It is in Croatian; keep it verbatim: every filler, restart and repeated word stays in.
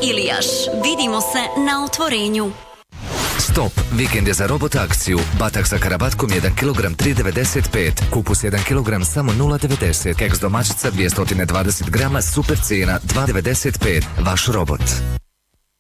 Ilijaš. Vidimo se na otvorenju. Stop! Vikend je za robot akciju. Batak sa karabatkom jedan kilogram tri devedeset pet. Kupus jedan kilogram samo nula devedeset. Keks domaćica dvjesto dvadeset grama super cijena dva devedeset pet. Vaš robot.